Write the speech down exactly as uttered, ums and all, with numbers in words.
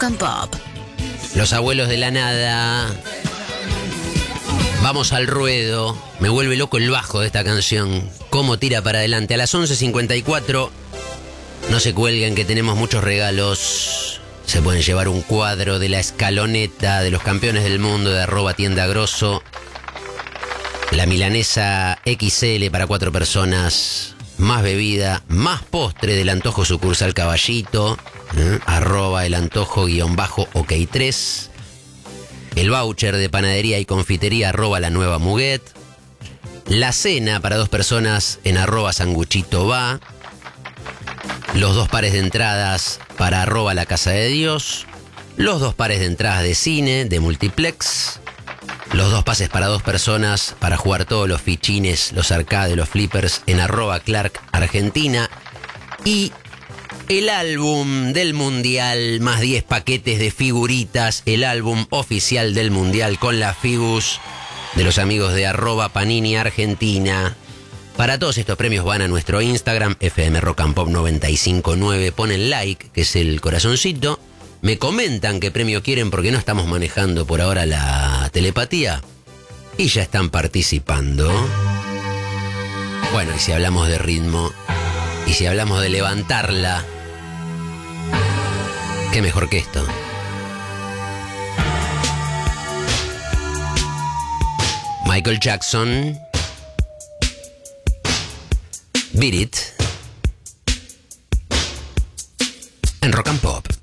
and Pop. Los abuelos de la nada. Vamos al ruedo. Me vuelve loco el bajo de esta canción. Cómo tira para adelante. A las once cincuenta y cuatro. No se cuelguen que tenemos muchos regalos. Se pueden llevar un cuadro de la escaloneta de los campeones del mundo de arroba tienda grosso. La milanesa equis ele para cuatro personas. Más bebida, más postre del antojo sucursal Caballito. ¿eh? Arroba el antojo guión bajo ok tres. El voucher de panadería y confitería arroba la nueva Muguet. La cena para dos personas en arroba sanguchito va. Los dos pares de entradas para arroba la casa de Dios. Los dos pares de entradas de cine, de multiplex. Los dos pases para dos personas para jugar todos los fichines, los arcades, los flippers en arroba Clark Argentina. Y el álbum del Mundial, más diez paquetes de figuritas. El álbum oficial del Mundial con las figus de los amigos de arroba Panini Argentina. Para todos estos premios van a nuestro Instagram, F M Rock and Pop noventa y cinco punto nueve. Ponen like, que es el corazoncito. Me comentan qué premio quieren porque no estamos manejando por ahora la telepatía. Y ya están participando. Bueno, y si hablamos de ritmo, y si hablamos de levantarla, qué mejor que esto. Michael Jackson, Beat It, en Rock and Pop.